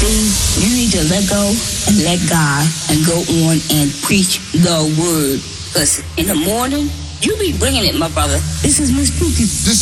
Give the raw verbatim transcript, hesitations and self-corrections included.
See, you need to let go and let God and go on and preach the word. Because in the morning, you be bringing it, my brother. This is Miss Pookie. This